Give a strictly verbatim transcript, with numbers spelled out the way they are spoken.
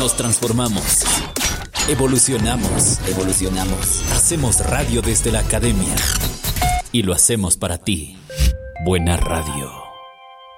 Nos transformamos. Evolucionamos. Evolucionamos. Hacemos radio desde la academia. Y lo hacemos para ti. Buena radio.